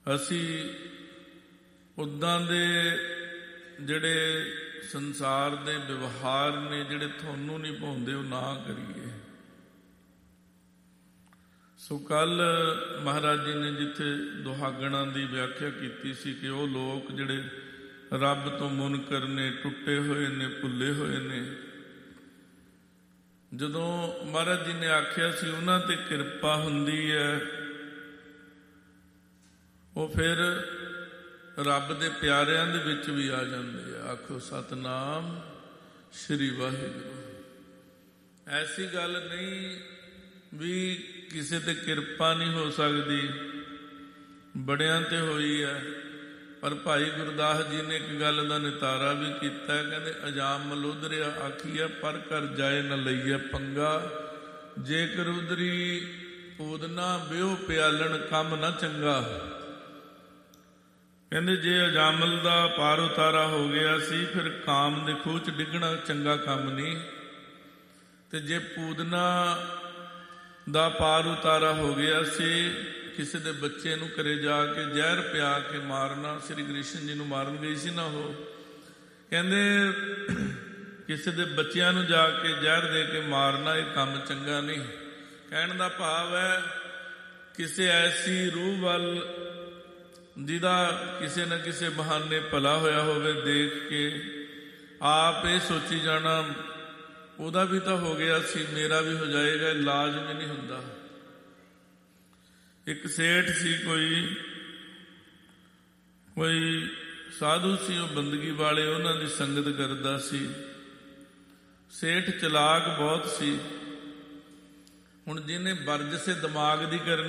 ਅਸੀਂ ਉੱਦਾਂ ਦੇ ਜਿਹੜੇ ਸੰਸਾਰ ਦੇ ਵਿਵਹਾਰ ਨੇ ਜਿਹੜੇ ਤੁਹਾਨੂੰ ਨਹੀਂ ਭਾਉਂਦੇ ਉਹ ਨਾ ਕਰੀਏ। ਸੋ ਕੱਲ ਮਹਾਰਾਜ ਜੀ ਨੇ ਜਿੱਥੇ ਦੁਹਾਗਣਾਂ ਦੀ ਵਿਆਖਿਆ ਕੀਤੀ ਸੀ ਕਿ ਉਹ ਲੋਕ ਜਿਹੜੇ ਰੱਬ ਤੋਂ ਮੁਨਕਰ ਨੇ, ਟੁੱਟੇ ਹੋਏ ਨੇ, ਭੁੱਲੇ ਹੋਏ ਨੇ, ਜਦੋਂ ਮਹਾਰਾਜ ਜੀ ਨੇ ਆਖਿਆ ਸੀ ਉਹਨਾਂ ਤੇ ਕਿਰਪਾ ਹੁੰਦੀ ਹੈ, ਉਹ ਫਿਰ ਰੱਬ ਦੇ ਪਿਆਰਿਆਂ ਦੇ ਵਿੱਚ ਵੀ ਆ ਜਾਂਦੇ ਆ। ਆਖੋ ਸਤਿਨਾਮ ਸ੍ਰੀ ਵਾਹਿਗੁਰੂ। ਐਸੀ ਗੱਲ ਨਹੀਂ ਵੀ ਕਿਸੇ ਤੇ ਕਿਰਪਾ ਨਹੀਂ ਹੋ ਸਕਦੀ, ਬੜਿਆਂ ਤੇ ਹੋਈ ਹੈ। ਪਰ ਭਾਈ ਗੁਰਦਾਸ ਜੀ ਨੇ ਇੱਕ ਗੱਲ ਦਾ ਨਿਤਾਰਾ ਵੀ ਕੀਤਾ, ਕਹਿੰਦੇ ਅਜਾਮ ਮਲੋਦਰਿਆ ਆਖੀਆ ਪਰ ਕਰ ਜਾਏ ਨ ਲਈਏ ਪੰਗਾ, ਜੇਕਰ ਉਦਰੀ ਪੂਦਨਾ ਬਿਓ ਪਿਆਲਣ ਕੰਮ ਨਾ ਚੰਗਾ। ਕਹਿੰਦੇ ਜੇ ਅਜਾਮਲ ਦਾ ਪਾਰ ਉਤਾਰਾ ਹੋ ਗਿਆ ਸੀ, ਫਿਰ ਕਾਮ ਦੇ ਖੂਹ 'ਚ ਡਿੱਗਣਾ ਚੰਗਾ ਕੰਮ ਨਹੀਂ। ਤੇ ਜੇ ਪੂਦਨਾ ਦਾ ਪਾਰ ਉਤਾਰਾ ਹੋ ਗਿਆ ਸੀ, ਕਿਸੇ ਦੇ ਬੱਚੇ ਨੂੰ ਘਰੇ ਜਾ ਕੇ ਜ਼ਹਿਰ ਪਿਆ ਕੇ ਮਾਰਨਾ, ਸ਼੍ਰੀ ਕ੍ਰਿਸ਼ਨ ਜੀ ਨੂੰ ਮਾਰਨ ਗਈ ਸੀ ਨਾ ਉਹ, ਕਹਿੰਦੇ ਕਿਸੇ ਦੇ ਬੱਚਿਆਂ ਨੂੰ ਜਾ ਕੇ ਜ਼ਹਿਰ ਦੇ ਕੇ ਮਾਰਨਾ ਇਹ ਕੰਮ ਚੰਗਾ ਨਹੀਂ। ਕਹਿਣ ਦਾ ਭਾਵ ਹੈ ਕਿਸੇ ਐਸੀ ਰੂਹ ਵੱਲ ਜਿਹਦਾ ਕਿਸੇ ਨਾ ਕਿਸੇ ਬਹਾਨੇ ਭਲਾ ਹੋਇਆ ਹੋਵੇ, ਦੇਖ ਕੇ ਆਪ ਇਹ ਸੋਚੀ ਜਾਣਾ ਉਹਦਾ ਵੀ ਤਾਂ ਹੋ ਗਿਆ ਸੀ, ਮੇਰਾ ਵੀ ਹੋ ਜਾਏਗਾ, ਲਾਜ਼ਮੀ ਨਹੀਂ ਹੁੰਦਾ। ਇੱਕ ਸੇਠ ਸੀ, ਕੋਈ ਸਾਧੂ ਸੀ, ਉਹ ਬੰਦਗੀ ਵਾਲੇ ਉਹਨਾਂ ਦੀ ਸੰਗਤ ਕਰਦਾ ਸੀ। ਸੇਠ ਚਲਾਕ ਬਹੁਤ ਸੀ। ਹੁਣ ਜਿਹਨੇ ਵਰਜਸੇ ਦਿਮਾਗ ਦੀ ਕਰਨੀ